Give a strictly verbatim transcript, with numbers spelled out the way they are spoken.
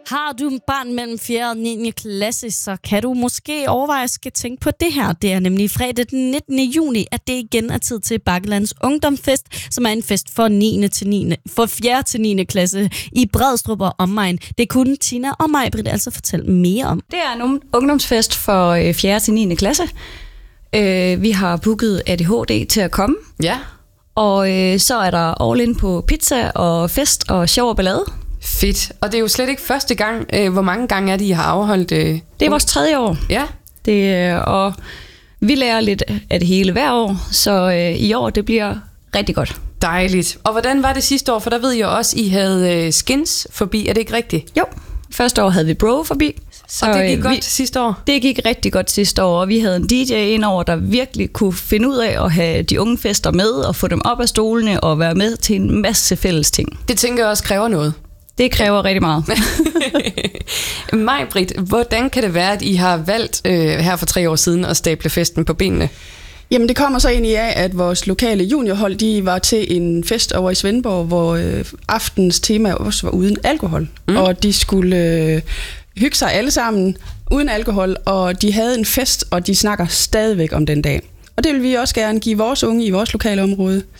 Har du en barn mellem fjerde og niende klasse, så kan du måske overveje at skal tænke på det her. Det er nemlig fredag den nittende juni, at det igen er tid til Bakkelands Ungdomsfest, som er en fest for, niende til niende, for fjerde til niende klasse i Brædstrup og omegn. Det kunne Tina og Maj-Britt altså fortælle mere om. Det er en ungdomsfest for fjerde til niende klasse. Vi har booket A D H D til at komme. Ja. Og så er der all in på pizza og fest og sjov og ballade. Fedt. Og det er jo slet ikke første gang. Øh, hvor mange gange er det, I har afholdt? Øh, det er vores tredje år. Ja. Det, og vi lærer lidt af det hele hver år, så øh, i år det bliver rigtig godt. Dejligt. Og hvordan var det sidste år? For der ved jeg også, I havde øh, skins forbi. Er det ikke rigtigt? Jo. Første år havde vi bro forbi. Så og det gik øh, godt vi, sidste år? Det gik rigtig godt sidste år, og vi havde en D J indover, der virkelig kunne finde ud af at have de unge fester med, og få dem op af stolene, og være med til en masse fælles ting. Det tænker jeg også kræver noget. Det kræver rigtig meget. Maj-Britt, hvordan kan det være, at I har valgt øh, her for tre år siden at stable festen på benene? Jamen det kommer så egentlig af, at vores lokale juniorhold, de var til en fest over i Svendborg, hvor øh, aftens tema også var uden alkohol. Mm. Og de skulle øh, hygge sig alle sammen uden alkohol, og de havde en fest, og de snakker stadigvæk om den dag. Og det vil vi også gerne give vores unge i vores lokale område.